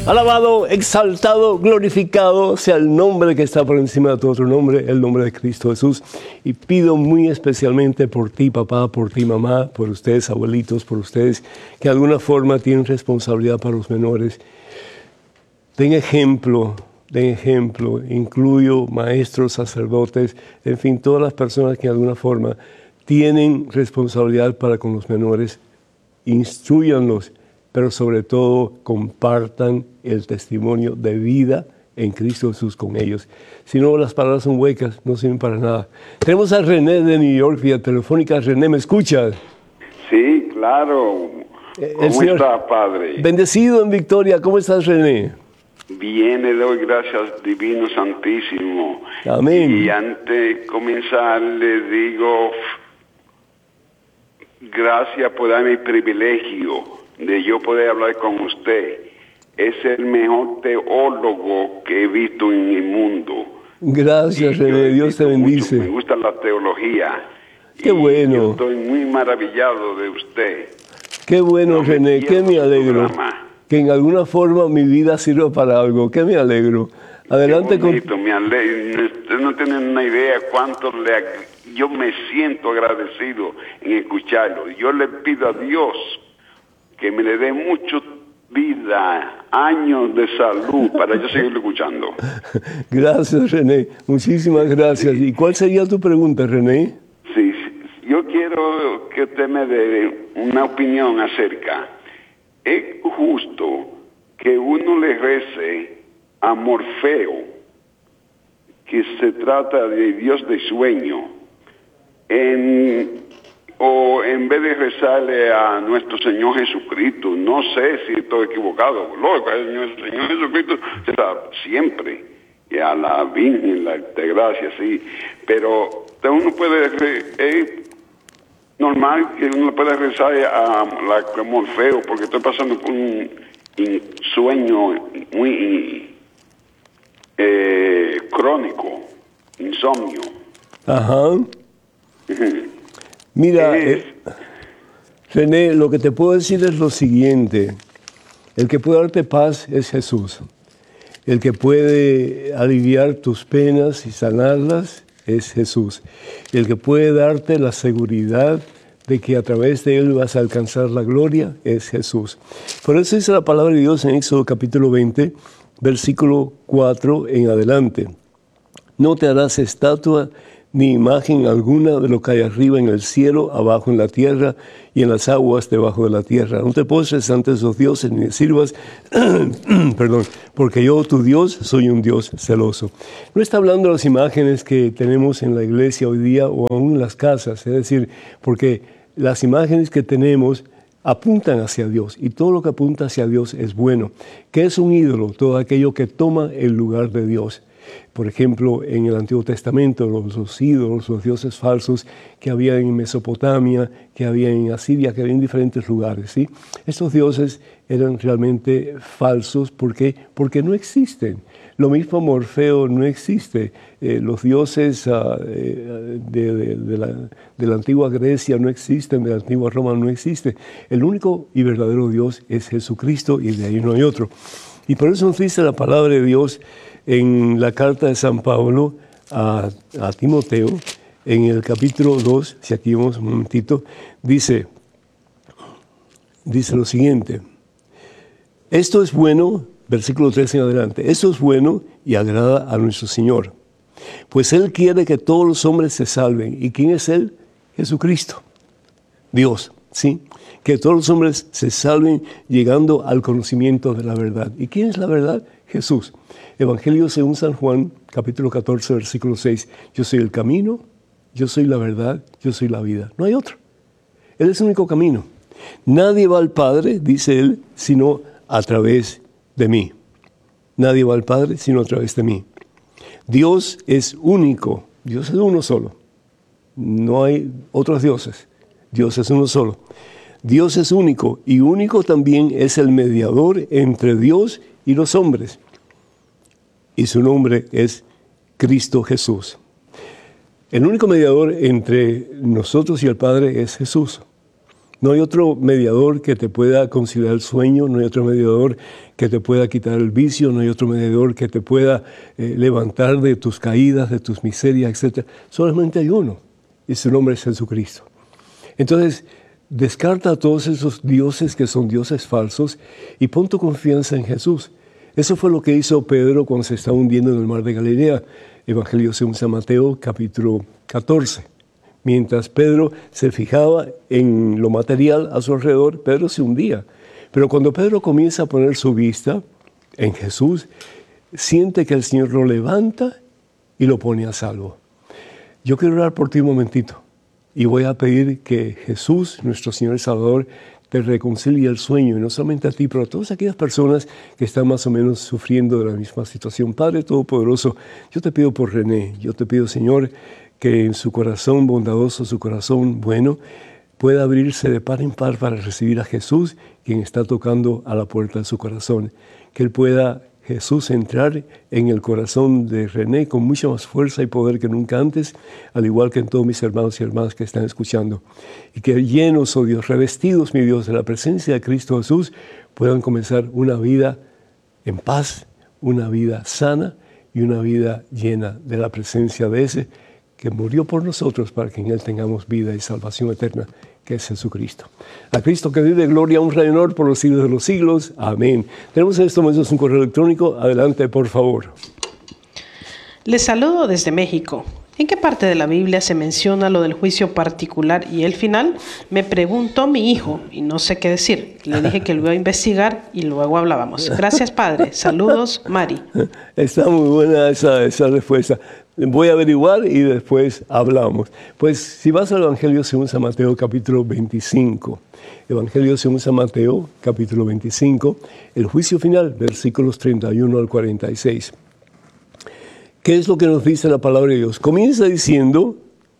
Alabado, exaltado, glorificado sea el nombre que está por encima de todo otro nombre, el nombre de Cristo Jesús. Y pido muy especialmente por ti, papá, por ti, mamá, por ustedes, abuelitos, por ustedes, que de alguna forma tienen responsabilidad para los menores. Den ejemplo, incluyo maestros, sacerdotes, en fin, todas las personas que de alguna forma tienen responsabilidad para con los menores. Instrúyanlos, pero sobre todo compartan el testimonio de vida en Cristo Jesús con ellos. Si no, las palabras son huecas, no sirven para nada. Tenemos a René de New York, vía telefónica. René, ¿me escuchas? Sí, claro. ¿Cómo estás, padre? Bendecido en victoria. ¿Cómo estás, René? Bien, le doy gracias, Divino Santísimo. Amén. Y antes de comenzar, le digo gracias por darme el privilegio de yo poder hablar con usted. Es el mejor teólogo que he visto en el mundo. Gracias, René. Dios te bendice. Me gusta la teología. Qué bueno. Yo estoy muy maravillado de usted. Qué bueno, René. Qué me alegro. Que en alguna forma mi vida sirva para algo. Qué me alegro. Adelante. Me alegro. Usted no tiene una idea cuánto yo me siento agradecido en escucharlo. Yo le pido a Dios que me le dé mucho vida, años de salud para yo seguir escuchando. Gracias, René. Muchísimas gracias. ¿Y cuál sería tu pregunta, René? Sí, yo quiero que usted me dé una opinión acerca. ¿Es justo que uno le rece a Morfeo, que se trata de Dios de sueño, o en vez de rezarle a nuestro Señor Jesucristo? No sé si estoy equivocado. El Señor Jesucristo está siempre, y a la Virgen, la de gracia, sí. Pero uno puede, es normal que uno pueda rezar a Morfeo, porque estoy pasando por un sueño muy crónico, insomnio. Ajá. Mira, René, lo que te puedo decir es lo siguiente. El que puede darte paz es Jesús. El que puede aliviar tus penas y sanarlas es Jesús. El que puede darte la seguridad de que a través de Él vas a alcanzar la gloria es Jesús. Por eso dice la palabra de Dios en Éxodo capítulo 20, versículo 4 en adelante. No te harás estatua ni imagen alguna de lo que hay arriba en el cielo, abajo en la tierra y en las aguas debajo de la tierra. No te postres ante esos dioses ni les sirvas, perdón, porque yo, tu Dios, soy un Dios celoso. No está hablando de las imágenes que tenemos en la iglesia hoy día o aún en las casas, es decir, porque las imágenes que tenemos apuntan hacia Dios, y todo lo que apunta hacia Dios es bueno. ¿Qué es un ídolo? Todo aquello que toma el lugar de Dios. Por ejemplo, en el Antiguo Testamento, los ídolos, los dioses falsos que había en Mesopotamia, que había en Asiria, que había en diferentes lugares, ¿sí? Estos dioses eran realmente falsos. ¿Por qué? Porque no existen. Lo mismo Morfeo no existe. Los dioses de la antigua Grecia no existen, de la antigua Roma no existe. El único y verdadero Dios es Jesucristo, y de ahí no hay otro. Y por eso nos dice la palabra de Dios en la carta de San Pablo a Timoteo, en el capítulo 2, si aquí vemos un momentito, dice lo siguiente: esto es bueno, versículo 13 en adelante, esto es bueno y agrada a nuestro Señor, pues Él quiere que todos los hombres se salven. ¿Y quién es Él? Jesucristo, Dios, ¿sí? Que todos los hombres se salven llegando al conocimiento de la verdad. ¿Y quién es la verdad? Jesús. Evangelio según San Juan, capítulo 14, versículo 6. Yo soy el camino, yo soy la verdad, yo soy la vida. No hay otro. Él es el único camino. Nadie va al Padre, dice Él, sino a través de mí. Nadie va al Padre, sino a través de mí. Dios es único. Dios es uno solo. No hay otros dioses. Dios es uno solo. Dios es único, y único también es el mediador entre Dios y los hombres. Y su nombre es Cristo Jesús. El único mediador entre nosotros y el Padre es Jesús. No hay otro mediador que te pueda conciliar el sueño, no hay otro mediador que te pueda quitar el vicio, no hay otro mediador que te pueda levantar de tus caídas, de tus miserias, etc. Solamente hay uno, y su nombre es Jesucristo. Entonces, descarta a todos esos dioses que son dioses falsos y pon tu confianza en Jesús. Eso fue lo que hizo Pedro cuando se estaba hundiendo en el mar de Galilea. Evangelio según San Mateo, capítulo 14. Mientras Pedro se fijaba en lo material a su alrededor, Pedro se hundía. Pero cuando Pedro comienza a poner su vista en Jesús, siente que el Señor lo levanta y lo pone a salvo. Yo quiero orar por ti un momentito y voy a pedir que Jesús, nuestro Señor y Salvador, te reconcilie el sueño, y no solamente a ti, pero a todas aquellas personas que están más o menos sufriendo de la misma situación. Padre Todopoderoso, yo te pido por René, yo te pido, Señor, que en su corazón bondadoso, su corazón bueno, pueda abrirse de par en par para recibir a Jesús, quien está tocando a la puerta de su corazón. Que él pueda, Jesús, entrar en el corazón de René con mucha más fuerza y poder que nunca antes, al igual que en todos mis hermanos y hermanas que están escuchando. Y que llenos, oh Dios, revestidos, mi Dios, de la presencia de Cristo Jesús, puedan comenzar una vida en paz, una vida sana y una vida llena de la presencia de ese que murió por nosotros para que en Él tengamos vida y salvación eterna, que es Jesucristo. A Cristo que vive, gloria, honra y honor por los siglos de los siglos. Amén. Tenemos en estos momentos un correo electrónico. Adelante, por favor. Les saludo desde México. ¿En qué parte de la Biblia se menciona lo del juicio particular y el final? Me preguntó mi hijo y no sé qué decir. Le dije que lo iba a investigar y luego hablábamos. Gracias, Padre. Saludos, Mari. Está muy buena esa respuesta. Voy a averiguar y después hablamos. Pues si vas al Evangelio según San Mateo, capítulo 25. Evangelio según San Mateo, capítulo 25, el juicio final, versículos 31 al 46. ¿Qué es lo que nos dice la palabra de Dios? Comienza diciendo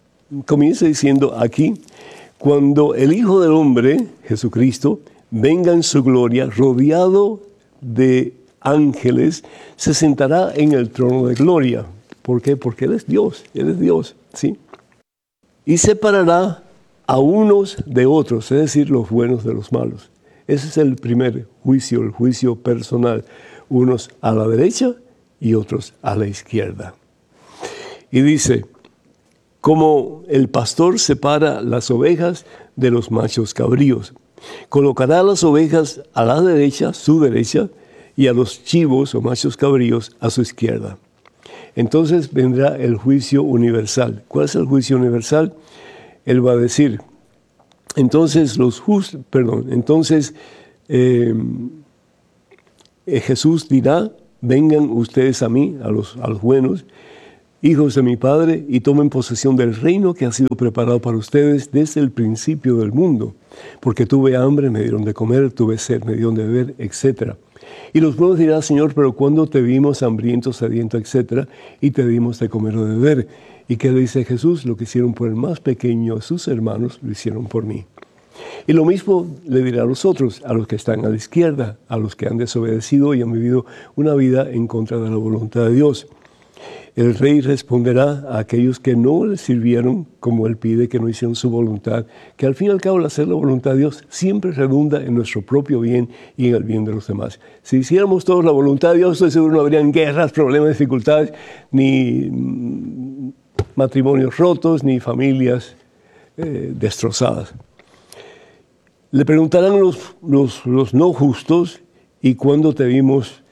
aquí, cuando el Hijo del Hombre, Jesucristo, venga en su gloria, rodeado de ángeles, se sentará en el trono de gloria. ¿Por qué? Porque Él es Dios, ¿sí? Y separará a unos de otros, es decir, los buenos de los malos. Ese es el primer juicio, el juicio personal. Unos a la derecha y otros a la izquierda. Y dice, como el pastor separa las ovejas de los machos cabríos, colocará las ovejas a la derecha, su derecha, y a los chivos o machos cabríos a su izquierda. Entonces vendrá el juicio universal. ¿Cuál es el juicio universal? Él va a decir, Jesús dirá, vengan ustedes a mí, a los buenos, hijos de mi Padre, y tomen posesión del reino que ha sido preparado para ustedes desde el principio del mundo. Porque tuve hambre, me dieron de comer, tuve sed, me dieron de beber, etc. Y los buenos dirán, Señor, pero cuando te vimos hambriento, sediento, etc., y te dimos de comer o de beber. ¿Y qué le dice Jesús? Lo que hicieron por el más pequeño de sus hermanos, lo hicieron por mí. Y lo mismo le dirá a los otros, a los que están a la izquierda, a los que han desobedecido y han vivido una vida en contra de la voluntad de Dios. El rey responderá a aquellos que no le sirvieron como él pide, que no hicieron su voluntad, que al fin y al cabo el hacer la voluntad de Dios siempre redunda en nuestro propio bien y en el bien de los demás. Si hiciéramos todos la voluntad de Dios, estoy seguro no habrían guerras, problemas, dificultades, ni matrimonios rotos, ni familias destrozadas. Le preguntarán los no justos, ¿y cuándo te vimos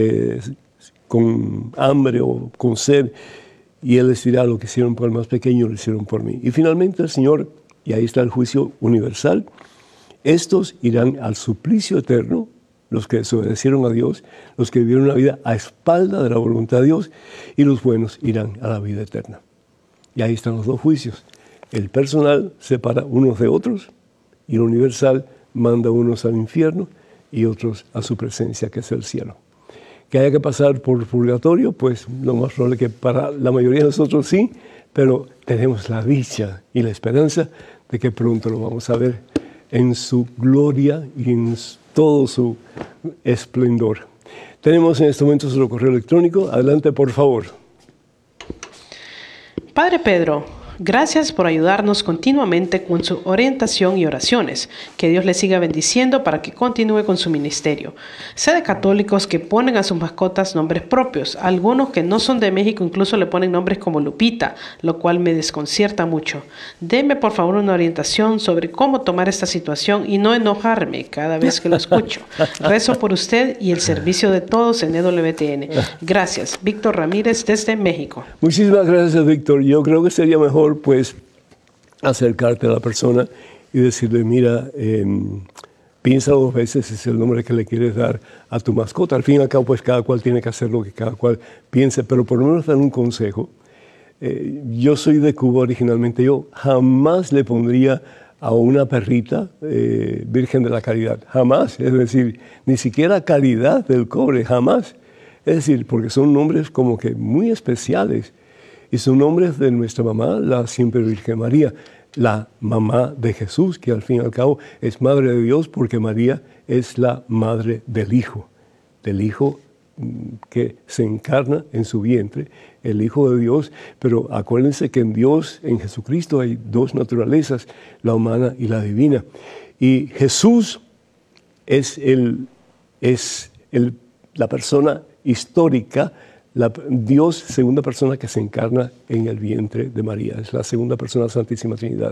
con hambre o con sed? Y Él les dirá, lo que hicieron por el más pequeño, lo hicieron por mí. Y finalmente el Señor, y ahí está el juicio universal, estos irán al suplicio eterno, los que desobedecieron a Dios, los que vivieron una vida a espalda de la voluntad de Dios, y los buenos irán a la vida eterna. Y ahí están los dos juicios. El personal separa unos de otros, y el universal manda unos al infierno y otros a su presencia, que es el cielo. Que haya que pasar por purgatorio, pues lo más probable que para la mayoría de nosotros sí, pero tenemos la dicha y la esperanza de que pronto lo vamos a ver en su gloria y en todo su esplendor. Tenemos en este momento nuestro correo electrónico. Adelante, por favor. Padre Pedro, Gracias por ayudarnos continuamente con su orientación y oraciones. Que Dios le siga bendiciendo para que continúe con su ministerio. Sé de católicos que ponen a sus mascotas nombres propios. Algunos que no son de México incluso le ponen nombres como Lupita, lo cual me desconcierta mucho. Deme por favor una orientación sobre cómo tomar esta situación y no enojarme cada vez que lo escucho. Rezo por usted y el servicio de todos en EWTN. Gracias. Víctor Ramírez desde México. Muchísimas gracias, Víctor. Yo creo que sería mejor pues acercarte a la persona y decirle, mira, piensa 2 veces si es el nombre que le quieres dar a tu mascota. Al fin y al cabo, pues cada cual tiene que hacer lo que cada cual piense, pero por lo menos dar un consejo. Yo soy de Cuba originalmente, yo jamás le pondría a una perrita Virgen de la Caridad, jamás, es decir, ni siquiera Caridad del Cobre, jamás. Es decir, porque son nombres como que muy especiales. Y son nombres de nuestra mamá, la Siempre Virgen María, la mamá de Jesús, que al fin y al cabo es Madre de Dios, porque María es la madre del Hijo que se encarna en su vientre, el Hijo de Dios. Pero acuérdense que en Dios, en Jesucristo, hay 2 naturalezas, la humana y la divina. Y Jesús es la persona histórica, Dios, segunda persona que se encarna en el vientre de María. Es la segunda persona de la Santísima Trinidad.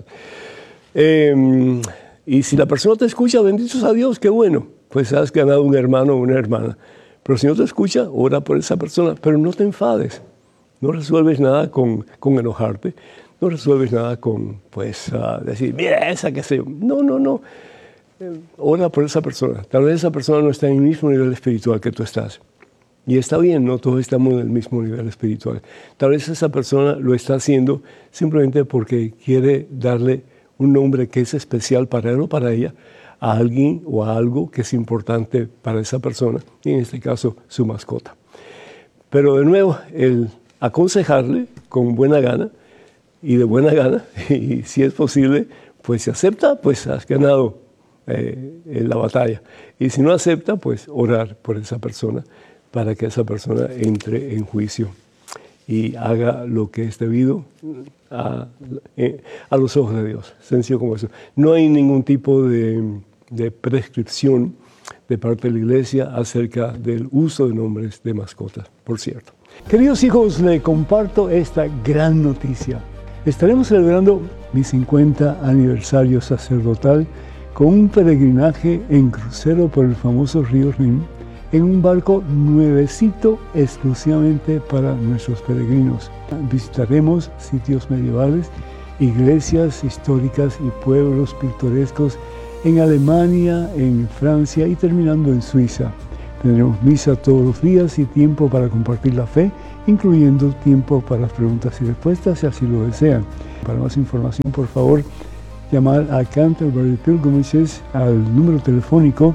Y si la persona te escucha, benditos a Dios, qué bueno. Pues has ganado un hermano o una hermana. Pero si no te escucha, ora por esa persona. Pero no te enfades. No resuelves nada con enojarte. No resuelves nada con, pues, decir, mira esa que sé yo. No. Ora por esa persona. Tal vez esa persona no está en el mismo nivel espiritual que tú estás. Y está bien, no todos estamos en el mismo nivel espiritual. Tal vez esa persona lo está haciendo simplemente porque quiere darle un nombre que es especial para él o para ella, a alguien o a algo que es importante para esa persona, y en este caso su mascota. Pero de nuevo, el aconsejarle con buena gana y de buena gana, y si es posible, pues si acepta, pues has ganado la batalla. Y si no acepta, pues orar por esa persona, para que esa persona entre en juicio y haga lo que es debido a los ojos de Dios. Sencillo como eso. No hay ningún tipo de prescripción de parte de la Iglesia acerca del uso de nombres de mascotas, por cierto. Queridos hijos, le comparto esta gran noticia. Estaremos celebrando mi 50 aniversario sacerdotal con un peregrinaje en crucero por el famoso río Rin, en un barco nuevecito exclusivamente para nuestros peregrinos. Visitaremos sitios medievales, iglesias históricas y pueblos pintorescos en Alemania, en Francia y terminando en Suiza. Tendremos misa todos los días y tiempo para compartir la fe, incluyendo tiempo para las preguntas y respuestas si así lo desean. Para más información, por favor, llamar a Canterbury Pilgrimages al número telefónico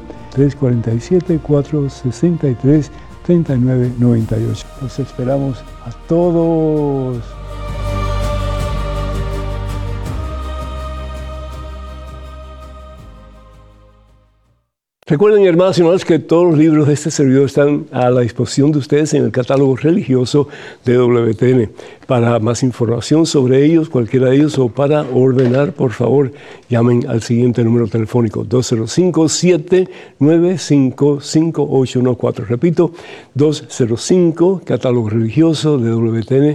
347-463-3998. Los esperamos a todos. Recuerden, hermanos y hermanas, que todos los libros de este servidor están a la disposición de ustedes en el catálogo religioso de WTN. Para más información sobre ellos, cualquiera de ellos, o para ordenar, por favor, llamen al siguiente número telefónico, 205-795-5814. Repito, 205, catálogo religioso de WTN,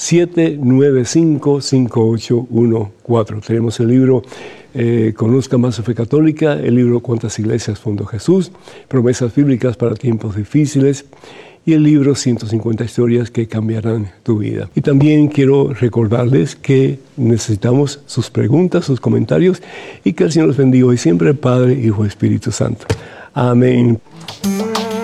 795-5814. Tenemos el libro Conozca más su fe católica, el libro Cuántas iglesias fundó Jesús, Promesas bíblicas para tiempos difíciles, y el libro 150 historias que cambiarán tu vida. Y también quiero recordarles que necesitamos sus preguntas, sus comentarios, y que el Señor los bendiga hoy siempre, Padre, Hijo y Espíritu Santo. Amén.